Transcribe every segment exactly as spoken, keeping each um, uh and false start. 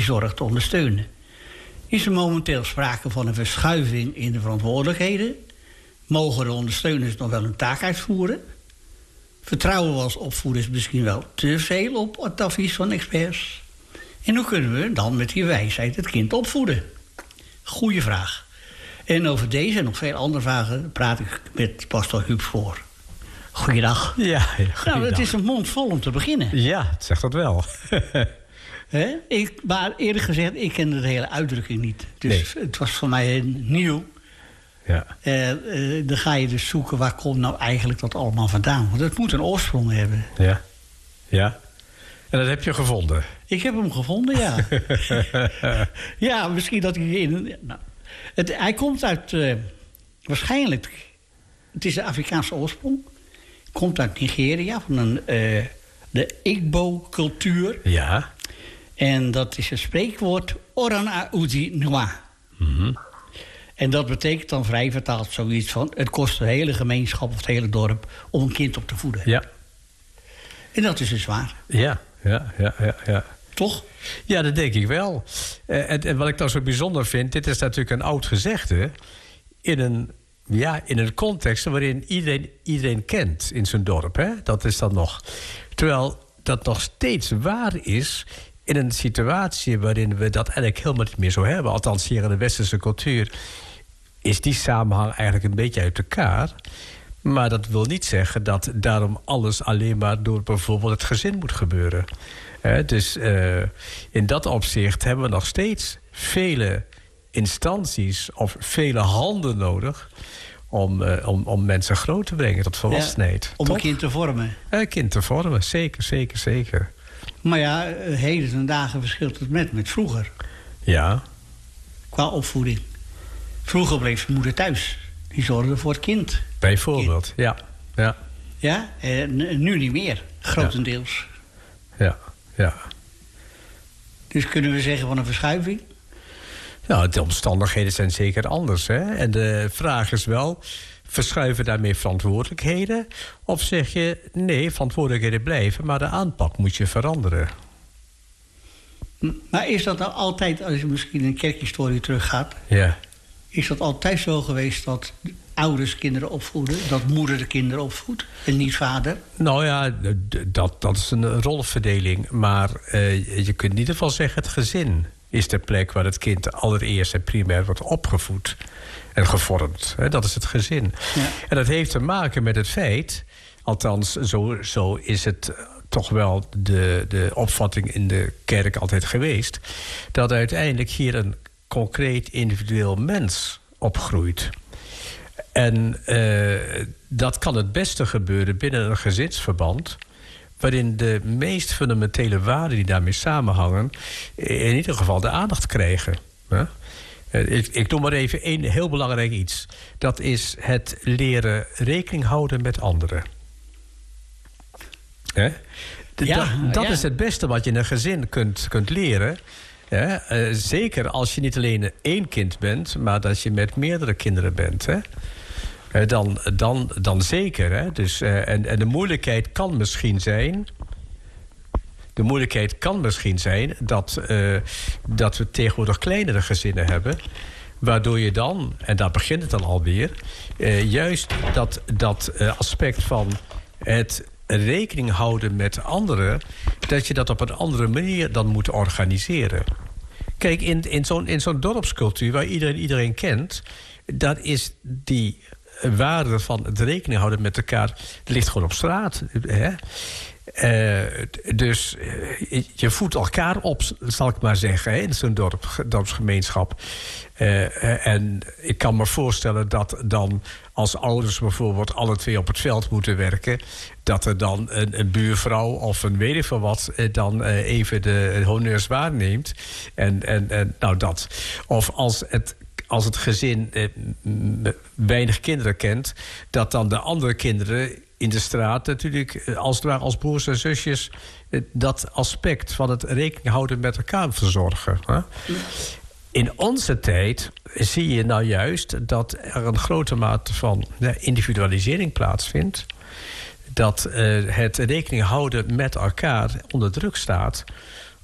zorg te ondersteunen. Is er momenteel sprake van een verschuiving in de verantwoordelijkheden? Mogen de ondersteuners nog wel hun taak uitvoeren? Vertrouwen we als opvoeders misschien wel te veel op het advies van experts? En hoe kunnen we dan met die wijsheid het kind opvoeden? Goeie vraag. En over deze en nog veel andere vragen praat ik met pastor Huub voor. Goeiedag. Ja, goeiedag. Nou, het is een mond vol om te beginnen. Ja, het zegt dat wel. He? Ik, maar eerlijk gezegd, ik kende de hele uitdrukking niet. Dus nee. Het was voor mij nieuw. Ja. Uh, uh, dan ga je dus zoeken, waar komt nou eigenlijk dat allemaal vandaan? Want het moet een oorsprong hebben. Ja. Ja. En dat heb je gevonden? Ik heb hem gevonden, ja. Ja, misschien dat hij in... Nou, het, hij komt uit... Uh, waarschijnlijk... Het is een Afrikaanse oorsprong. Komt uit Nigeria, van een, uh, de Igbo-cultuur. Ja. En dat is een spreekwoord... Orana Uzi Nwa. Mm-hmm. En dat betekent dan vrij vertaald zoiets van... het kost de hele gemeenschap of het hele dorp... om een kind op te voeden. Ja. En dat is dus waar. Ja, ja, ja, ja. ja. Toch? Ja, dat denk ik wel. Uh, en, en wat ik dan zo bijzonder vind... dit is natuurlijk een oud gezegde... in een, ja, in een context waarin iedereen, iedereen kent in zijn dorp. Hè? Dat is dan nog. Terwijl dat nog steeds waar is... in een situatie waarin we dat eigenlijk helemaal niet meer zo hebben. Althans, hier in de westerse cultuur... is die samenhang eigenlijk een beetje uit elkaar... Maar dat wil niet zeggen dat daarom alles alleen maar door bijvoorbeeld het gezin moet gebeuren. He, dus uh, in dat opzicht hebben we nog steeds vele instanties of vele handen nodig om, uh, om, om mensen groot te brengen tot volwassenheid. Ja, om Toch? Een kind te vormen. Een kind te vormen, zeker, zeker, zeker. Maar ja, heden ten dagen verschilt het met, met vroeger. Ja. Qua opvoeding. Vroeger bleef moeder thuis. Die zorgde voor het kind. Bijvoorbeeld, kind. ja. Ja, ja en nu niet meer, grotendeels. Ja, ja. Dus kunnen we zeggen van een verschuiving? Nou, de omstandigheden zijn zeker anders. Hè? En de vraag is wel, verschuiven daarmee verantwoordelijkheden? Of zeg je, nee, verantwoordelijkheden blijven... maar de aanpak moet je veranderen? Maar is dat nou altijd, als je misschien in een kerkhistorie teruggaat... Ja. Is dat altijd zo geweest dat ouders kinderen opvoeden? Dat moeder de kinderen opvoedt en niet vader? Nou ja, dat, dat is een rolverdeling. Maar uh, je kunt in ieder geval zeggen... het gezin is de plek waar het kind allereerst en primair wordt opgevoed en gevormd. Dat is het gezin. Ja. En dat heeft te maken met het feit... althans, zo, zo is het toch wel de, de opvatting in de kerk altijd geweest... dat uiteindelijk hier een concreet individueel mens opgroeit. En uh, dat kan het beste gebeuren binnen een gezinsverband... waarin de meest fundamentele waarden die daarmee samenhangen... in ieder geval de aandacht krijgen. Huh? Uh, ik, ik noem maar even één heel belangrijk iets. Dat is het leren rekening houden met anderen. Huh? Ja, dat dat ja. is het beste wat je in een gezin kunt, kunt leren... Ja, uh, zeker als je niet alleen één kind bent... maar dat je met meerdere kinderen bent. Hè? Uh, dan, dan, dan zeker. Hè? Dus, uh, en, en de moeilijkheid kan misschien zijn... de moeilijkheid kan misschien zijn... dat, uh, dat we tegenwoordig kleinere gezinnen hebben... waardoor je dan, en daar begint het dan alweer... Uh, juist dat, dat uh, aspect van het... rekening houden met anderen... dat je dat op een andere manier dan moet organiseren. Kijk, in, in zo'n in zo'n dorpscultuur waar iedereen iedereen kent... dat is die waarde van het rekening houden met elkaar... dat ligt gewoon op straat. Hè? Uh, dus uh, je voedt elkaar op, zal ik maar zeggen... Hè, in zo'n dorp, dorpsgemeenschap. Uh, en ik kan me voorstellen dat dan... als ouders bijvoorbeeld alle twee op het veld moeten werken... dat er dan een, een buurvrouw of een weet ik veel wat... dan uh, even de honneurs waarneemt. En, en, en nou dat. Of als het, als het gezin uh, weinig kinderen kent... dat dan de andere kinderen in de straat natuurlijk... als het ware als broers en zusjes... dat aspect van het rekening houden met elkaar verzorgen. Hè? In onze tijd zie je nou juist dat er een grote mate van ja, individualisering plaatsvindt. Dat uh, het rekening houden met elkaar onder druk staat.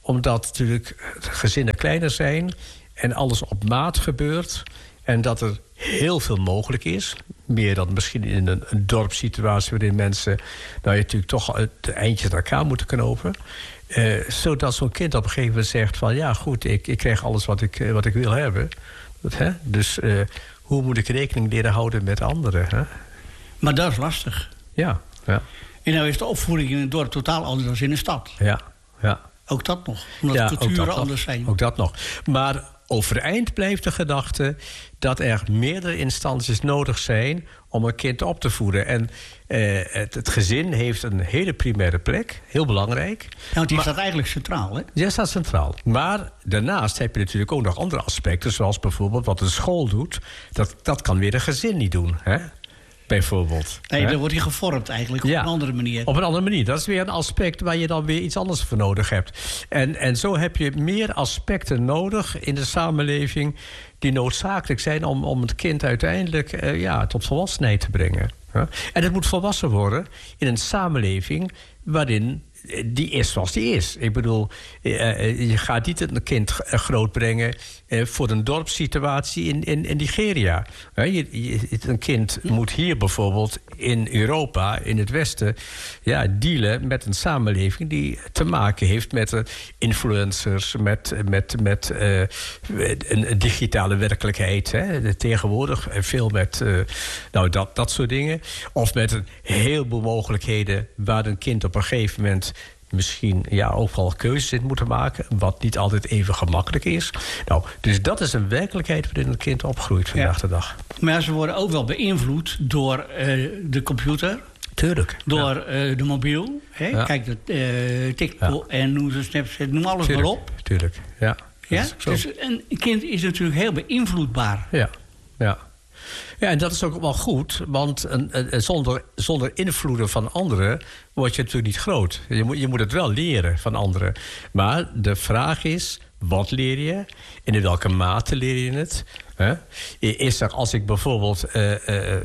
Omdat natuurlijk gezinnen kleiner zijn en alles op maat gebeurt. En dat er heel veel mogelijk is. Meer dan misschien in een, een dorpssituatie waarin mensen nou, je natuurlijk toch het eindje naar elkaar moeten knopen. Uh, zodat zo'n kind op een gegeven moment zegt van ja goed, ik, ik krijg alles wat ik, wat ik wil hebben. Dat, hè? Dus uh, hoe moet ik rekening leren houden met anderen? Hè? Maar dat is lastig. Ja, ja. En nou is de opvoeding in het dorp totaal anders dan in de stad. Ja, ja. Ook dat nog. Omdat ja, de culturen ook anders nog. zijn. Ook dat nog. Maar overeind blijft de gedachte dat er meerdere instanties nodig zijn om een kind op te voeden. En uh, het, het gezin heeft een hele primaire plek, heel belangrijk. Ja, want die maar, staat eigenlijk centraal, hè? Ja, staat centraal. Maar daarnaast heb je natuurlijk ook nog andere aspecten, zoals bijvoorbeeld wat een school doet. Dat, dat kan weer een gezin niet doen, hè? Bijvoorbeeld. Nee, dan wordt hij gevormd eigenlijk op ja, een andere manier. Op een andere manier. Dat is weer een aspect waar je dan weer iets anders voor nodig hebt. En, en zo heb je meer aspecten nodig in de samenleving die noodzakelijk zijn om, om het kind uiteindelijk uh, ja, tot volwassenheid te brengen. Ja? En het moet volwassen worden in een samenleving waarin die is zoals die is. Ik bedoel, uh, je gaat niet een kind grootbrengen uh, voor een dorpssituatie in, in, in Nigeria. Uh, je, je, een kind moet hier bijvoorbeeld in Europa, in het Westen, ja, dealen met een samenleving die te maken heeft met uh, influencers, met, met, met uh, een, een digitale werkelijkheid. Hè. Tegenwoordig veel met uh, nou, dat, dat soort dingen. Of met een heleboel mogelijkheden waar een kind op een gegeven moment misschien ja, ook wel keuzes in moeten maken, wat niet altijd even gemakkelijk is. Nou, dus dat is een werkelijkheid waarin een kind opgroeit vandaag ja. de dag. Maar ze worden ook wel beïnvloed door uh, de computer. Tuurlijk. Door ja. uh, de mobiel. Hè? Ja. Kijk, de uh, TikTok ja. en noem ze Snapchat, noem alles tuurlijk, maar op. Tuurlijk, ja. ja? Dus een kind is natuurlijk heel beïnvloedbaar. Ja, ja. Ja, en dat is ook wel goed, want een, een, zonder, zonder invloeden van anderen word je natuurlijk niet groot. Je moet, je moet het wel leren van anderen. Maar de vraag is, wat leer je? En in welke mate leer je het? Huh? Is er, als ik bijvoorbeeld uh, uh,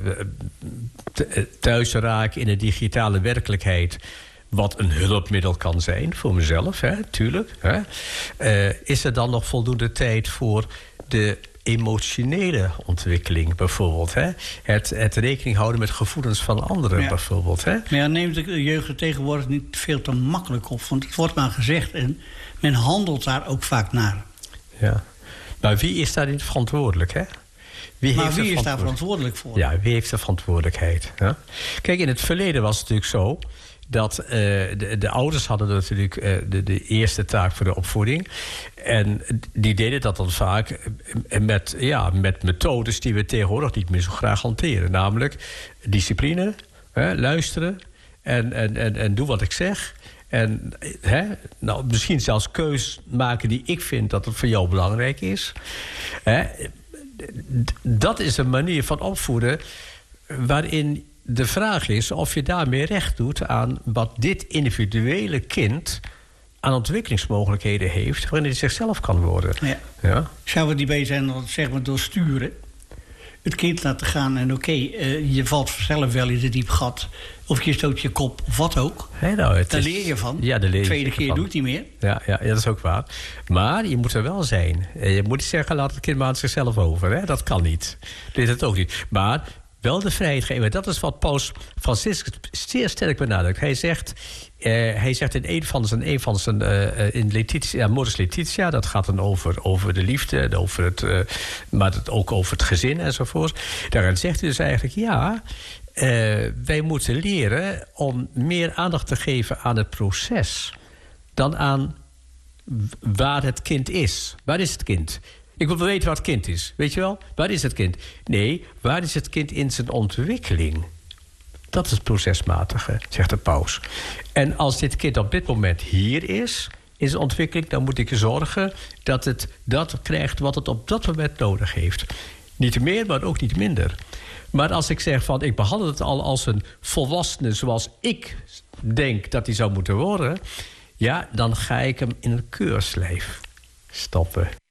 thuis raak in een digitale werkelijkheid, wat een hulpmiddel kan zijn voor mezelf, hè, tuurlijk. Hè? Uh, is er dan nog voldoende tijd voor de emotionele ontwikkeling bijvoorbeeld. Hè? Het, het rekening houden met gevoelens van anderen ja. bijvoorbeeld. Hè? Maar ja, neemt de jeugd er tegenwoordig niet veel te makkelijk op. Want het wordt maar gezegd en men handelt daar ook vaak naar. Ja. Maar wie is daarin verantwoordelijk, hè? Wie maar heeft wie is daar verantwoordelijk voor? Ja, wie heeft de verantwoordelijkheid? Hè? Kijk, in het verleden was het natuurlijk zo dat uh, de, de ouders hadden natuurlijk uh, de, de eerste taak voor de opvoeding. En die deden dat dan vaak met, ja, met methodes die we tegenwoordig niet meer zo graag hanteren. Namelijk discipline, hè, luisteren en, en, en, en doe wat ik zeg. En hè, nou, misschien zelfs keus maken die ik vind dat het voor jou belangrijk is. Hè, dat is een manier van opvoeden waarin de vraag is of je daarmee recht doet aan wat dit individuele kind aan ontwikkelingsmogelijkheden heeft waarin hij zichzelf kan worden. Ja. Ja? Zou het niet beter zijn dan zeg maar door sturen? Het kind laten gaan en oké, okay, uh, je valt vanzelf wel in het diep gat. Of je stoot je kop, of wat ook. Hey, nou, het daar is, leer je van. Ja, de tweede keer doet hij meer. Ja, ja, ja, dat is ook waar. Maar je moet er wel zijn. Je moet niet zeggen, laat het kind maar aan zichzelf over. Hè? Dat kan niet. Dat is het ook niet. Maar wel de vrijheid geven. Dat is wat Paus Franciscus zeer sterk benadrukt. Hij zegt, uh, hij zegt in een van zijn, een van zijn uh, in Laetitia, Modus Laetitia, dat gaat dan over, over de liefde, over het, uh, maar het, ook over het gezin enzovoort. Daarin zegt hij dus eigenlijk, ja, uh, wij moeten leren om meer aandacht te geven aan het proces dan aan waar het kind is. Waar is het kind? Ik wil weten wat het kind is. Weet je wel? Waar is het kind? Nee, waar is het kind in zijn ontwikkeling? Dat is het procesmatige, zegt de paus. En als dit kind op dit moment hier is, in zijn ontwikkeling, dan moet ik zorgen dat het dat krijgt wat het op dat moment nodig heeft. Niet meer, maar ook niet minder. Maar als ik zeg van, ik behandel het al als een volwassene zoals ik denk dat hij zou moeten worden, ja, dan ga ik hem in een keurslijf stoppen.